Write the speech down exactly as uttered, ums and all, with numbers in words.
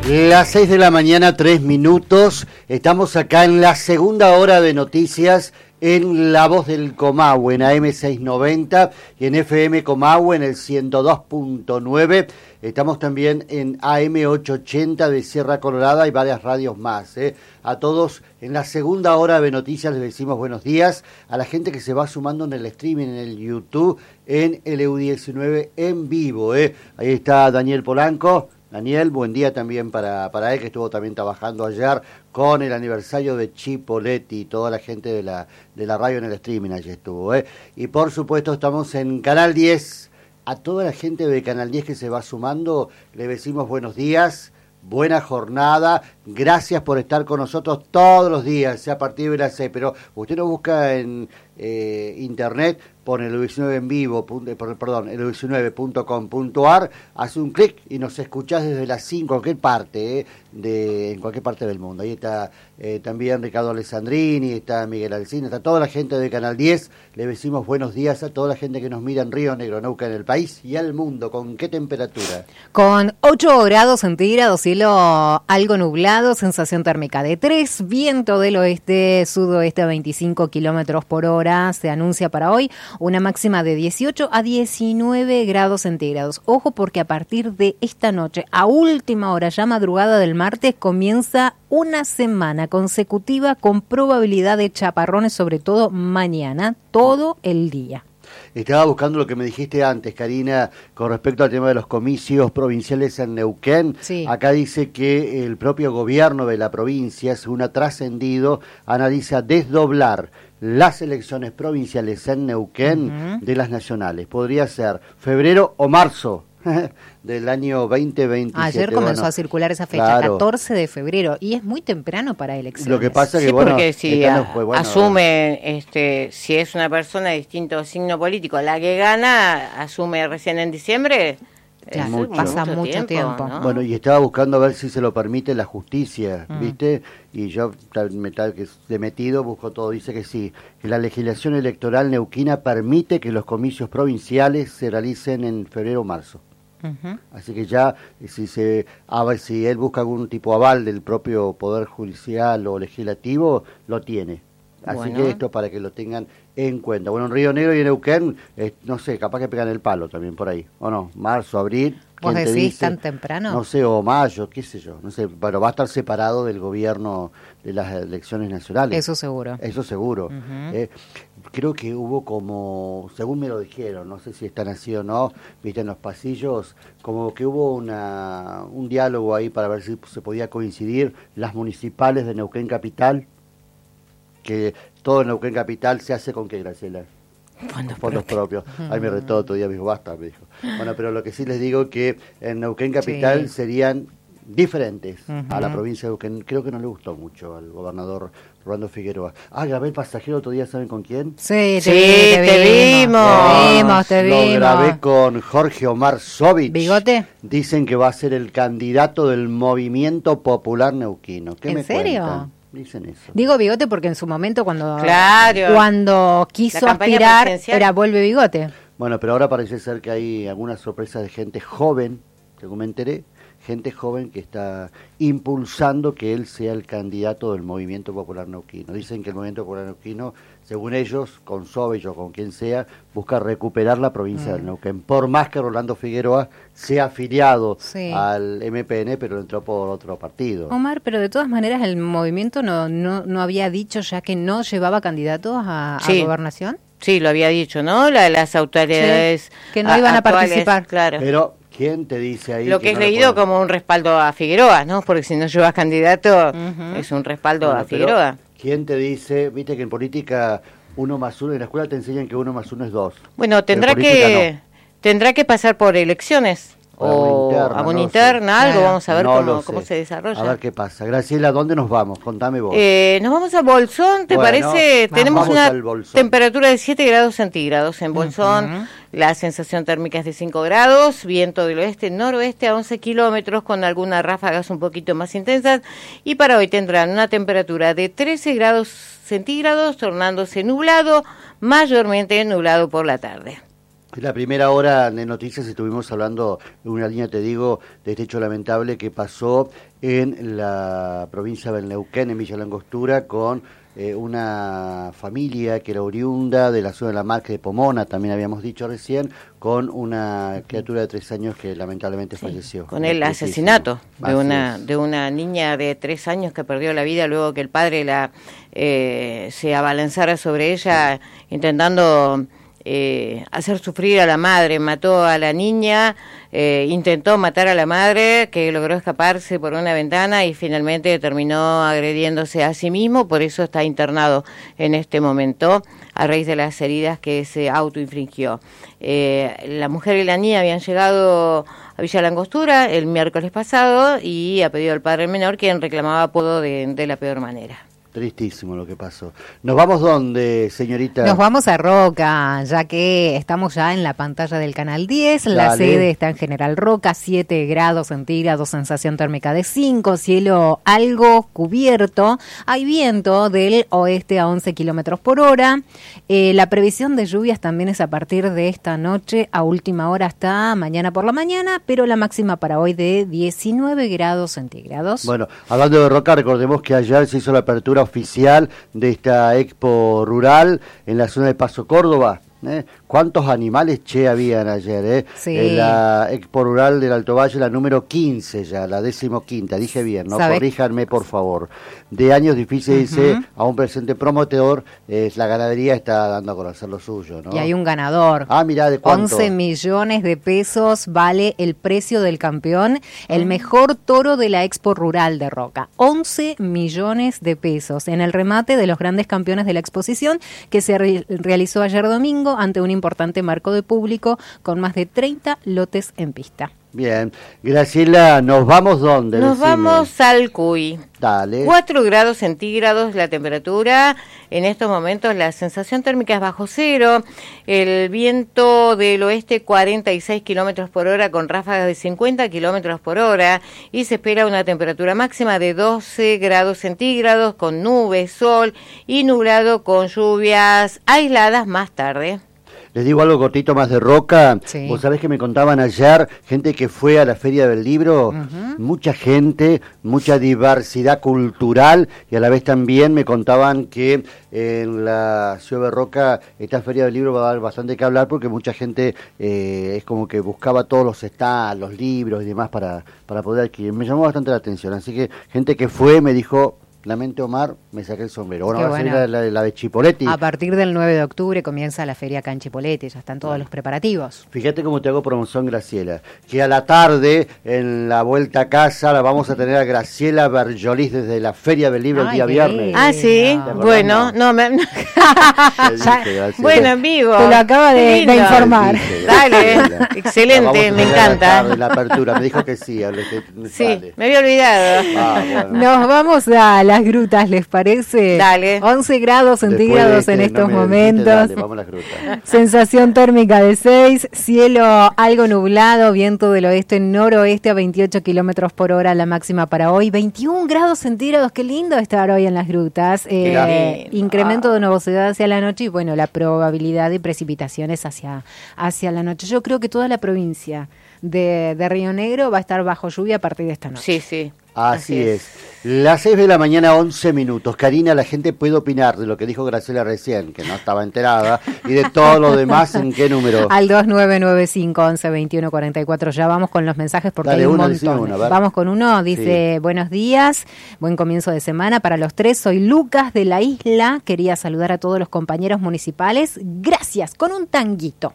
Las seis de la mañana, tres minutos. Estamos acá en la segunda hora de noticias en La Voz del Comahue, en A M seiscientos noventa y en F M Comahue en el ciento dos punto nueve. Estamos también en A M ochocientos ochenta de Sierra Colorada y varias radios más. ¿eh? A todos en la segunda hora de noticias les decimos buenos días. A la gente que se va sumando en el streaming, en el YouTube, en el E U diecinueve en vivo. ¿eh? Ahí está Daniel Polanco. Daniel, buen día también para, para él, que estuvo también trabajando ayer con el aniversario de Chipoletti y toda la gente de la, de la radio en el streaming, allí estuvo. ¿eh? Y por supuesto estamos en Canal diez. A toda la gente de Canal diez que se va sumando, le decimos buenos días, buena jornada, gracias por estar con nosotros todos los días, sea a partir de las seis, pero usted nos busca en eh, internet, pone el diecinueve en vivo, perdón, el diecinueve punto com punto a r, hace un clic y nos escuchás desde las cinco, en cualquier parte, eh, de, en cualquier parte del mundo. Ahí está eh, también Ricardo Alessandrini, está Miguel Alcina, está toda la gente de Canal diez. Le decimos buenos días a toda la gente que nos mira en Río Negro, Neuquén, en el país y al mundo. ¿Con qué temperatura? Con ocho grados centígrados, cielo algo nublado, sensación térmica de tres, viento del oeste-sudoeste a veinticinco kilómetros por hora. Se anuncia para hoy una máxima de dieciocho a diecinueve grados centígrados. Ojo, porque a partir de esta noche, a última hora, ya madrugada del martes, comienza una semana consecutiva con probabilidad de chaparrones, sobre todo mañana, todo el día. Estaba buscando lo que me dijiste antes, Karina, con respecto al tema de los comicios provinciales en Neuquén. Sí. Acá dice que el propio gobierno de la provincia, según ha trascendido, analiza desdoblar las elecciones provinciales en Neuquén uh-huh. de las nacionales. Podría ser febrero o marzo del año veinte veintisiete. Ayer comenzó bueno, a circular esa fecha, claro. catorce de febrero, y es muy temprano para elecciones. Lo que pasa es que, sí, bueno, porque si a, fue, bueno, asume, este, si es una persona de distinto signo político, la que gana, asume recién en diciembre. Claro, mucho. pasa mucho, mucho tiempo. tiempo. ¿no? Bueno, y estaba buscando a ver si se lo permite la justicia, mm. ¿viste? Y yo, tal, tal que de metido, busco todo, dice que sí, que la legislación electoral neuquina permite que los comicios provinciales se realicen en febrero o marzo. Uh-huh. Así que ya, si se a ver, si él busca algún tipo de aval del propio Poder Judicial o Legislativo, lo tiene. Así bueno. que esto para que lo tengan en cuenta. Bueno, en Río Negro y en Neuquén, eh, no sé, capaz que pegan el palo también por ahí, ¿o no? Marzo, abril. ¿Vos decís dice, tan temprano? No sé, o mayo, qué sé yo, no sé, pero va a estar separado del gobierno de las elecciones nacionales. Eso seguro. Eso seguro. Uh-huh. Eh, creo que hubo como, según me lo dijeron, no sé si están así o no, viste en los pasillos, como que hubo una un diálogo ahí para ver si se podía coincidir las municipales de Neuquén Capital, que todo en Neuquén Capital se hace con qué, Graciela. Fondos, fondos propios. propios. Ahí me retó otro día, me dijo, basta, me dijo. Bueno, pero lo que sí les digo que en Neuquén Capital sí. serían diferentes uh-huh. a la provincia de Neuquén. Creo que no le gustó mucho al gobernador Rolando Figueroa. Ah, grabé el pasajero otro día, ¿saben con quién? Sí, te, sí, vi, te, te vimos. Te vimos, te vimos. Lo grabé con Jorge Omar Sovich. ¿Bigote? Dicen que va a ser el candidato del Movimiento Popular Neuquino. ¿Qué ¿En me serio? cuentan? Dicen eso. Digo Bigote porque en su momento cuando claro. cuando quiso aspirar era vuelve Bigote. Bueno, pero ahora parece ser que hay algunas sorpresas de gente joven, según me enteré, gente joven que está impulsando que él sea el candidato del Movimiento Popular Neuquino. Dicen que el Movimiento Popular Neuquino, según ellos, con Sovich o con quien sea, busca recuperar la provincia mm. del Neuquén. Por más que Rolando Figueroa sea afiliado sí. al M P N, pero entró por otro partido. Omar, pero de todas maneras el movimiento no no, no había dicho ya que no llevaba candidatos a, sí. a gobernación. Sí, lo había dicho, ¿no? La, las autoridades sí, que no a, iban a actuales, participar. Claro. Pero ¿quién te dice ahí? Lo que, que es no leído como un respaldo a Figueroa, ¿no? Porque si no llevas candidato, uh-huh. es un respaldo bueno, a Figueroa. ¿Quién te dice? Viste que en política uno más uno, en la escuela te enseñan que uno más uno es dos. Bueno, tendrá que no. tendrá que pasar por elecciones. O interna, a una no interna, algo, claro. vamos a ver no cómo, cómo se desarrolla. A ver qué pasa. Graciela, ¿dónde nos vamos? Contame vos. Eh, nos vamos a Bolsón, ¿te bueno, parece? Vamos, Tenemos vamos una temperatura de siete grados centígrados en Bolsón. Uh-huh. La sensación térmica es de cinco grados, viento del oeste-noroeste a once kilómetros con algunas ráfagas un poquito más intensas. Y para hoy tendrán una temperatura de trece grados centígrados, tornándose nublado, mayormente nublado por la tarde. En la primera hora de noticias estuvimos hablando de una línea, te digo, de este hecho lamentable que pasó en la provincia de Neuquén, en Villa Langostura, con eh, una familia que era oriunda de la zona de la Marca de Pomona, también habíamos dicho recién, con una criatura de tres años que lamentablemente sí, falleció. Con el asesinato de una, de una niña de tres años que perdió la vida luego que el padre la eh, se abalanzara sobre ella intentando... Eh, hacer sufrir a la madre, mató a la niña, eh, intentó matar a la madre, que logró escaparse por una ventana y finalmente terminó agrediéndose a sí mismo, por eso está internado en este momento a raíz de las heridas que se autoinfligió. Eh, la mujer y la niña habían llegado a Villa Langostura el miércoles pasado y ha pedido al padre menor, quien reclamaba apodo de, de la peor manera. Tristísimo lo que pasó. ¿Nos vamos dónde, señorita? Nos vamos a Roca, ya que estamos ya en la pantalla del Canal diez. Dale. La sede está en General Roca, siete grados centígrados, sensación térmica de cinco, cielo algo cubierto. Hay viento del oeste a once kilómetros por hora. Eh, la previsión de lluvias también es a partir de esta noche, a última hora hasta mañana por la mañana, pero la máxima para hoy de diecinueve grados centígrados. Bueno, hablando de Roca, recordemos que ayer se hizo la apertura oficial de esta Expo Rural en la zona de Paso Córdoba. ¿Eh? ¿Cuántos animales, che, habían ayer? ¿eh? Sí. En la Expo Rural del Alto Valle, la número quince ya, la decimoquinta, dije bien, no ¿Sabe? Corríjanme por favor. De años difíciles, Uh-huh. dice, a un presente prometedor, eh, la ganadería está dando a conocer lo suyo, ¿no? Y hay un ganador. Ah, mirá, ¿de cuánto? once millones de pesos vale el precio del campeón, el mejor toro de la Expo Rural de Roca. once millones de pesos en el remate de los grandes campeones de la exposición que se re- realizó ayer domingo ante un importante marco de público con más de treinta lotes en pista. Bien. Graciela, ¿nos vamos dónde? Nos Decime. vamos al Cuy. Dale. cuatro grados centígrados la temperatura, en estos momentos la sensación térmica es bajo cero, el viento del oeste cuarenta y seis kilómetros por hora con ráfagas de cincuenta kilómetros por hora y se espera una temperatura máxima de doce grados centígrados con nubes, sol y nublado con lluvias aisladas más tarde. Les digo algo cortito más de Roca. Sí. Vos sabés que me contaban ayer, gente que fue a la Feria del Libro, Uh-huh. mucha gente, mucha diversidad cultural, y a la vez también me contaban que en la ciudad de Roca esta Feria del Libro va a dar bastante que hablar porque mucha gente eh, es como que buscaba todos los stands, los libros y demás para, para poder adquirir. Me llamó bastante la atención, así que gente que fue me dijo... Lamento, Omar, me saqué el sombrero. Bueno, Qué ahora bueno. sería la, la, la de Chipoleti. A partir del nueve de octubre comienza la feria acá en Chipolete, ya están todos los preparativos. Fíjate cómo te hago promoción, Graciela. Que a la tarde, en la vuelta a casa, la vamos a tener a Graciela Berjolis desde la Feria del Libro el Ay, día qué viernes. lindo. Ah, sí, acordás, bueno, no? no me... Te dije, Graciela. Bueno, en vivo. Te lo acaba de, Qué de lindo. informar. Te dije, Dale, Graciela. La excelente, vamos a me tener a la encanta. tarde, la apertura, me dijo que sí. hablé que- Sí, dale. me había olvidado. Ah, bueno. Nos vamos a las grutas, ¿les parece? Dale. once grados Después de centígrados este, en no estos me dijiste, momentos. dale, vamos a las grutas. Sensación térmica de seis, cielo algo nublado, viento del oeste noroeste a veintiocho kilómetros por hora, la máxima para hoy, veintiún grados centígrados, qué lindo estar hoy en las grutas. Eh, lindo. incremento de nubosidad hacia la noche y bueno, la probabilidad de precipitaciones hacia, hacia la noche. Yo creo que toda la provincia de, de Río Negro va a estar bajo lluvia a partir de esta noche. Sí, sí. Así es. Las seis de la mañana, once minutos. Karina, la gente puede opinar de lo que dijo Graciela recién, que no estaba enterada, y de todo lo demás, ¿en qué número? Al dos nueve nueve cinco once veintiuno cuarenta y cuatro. Ya vamos con los mensajes porque Dale, hay un uno, decime montón. uno, a ver. Vamos con uno, dice, buenos días, buen comienzo de semana para los tres. Soy Lucas de la Isla, quería saludar a todos los compañeros municipales. Gracias, con un tanguito.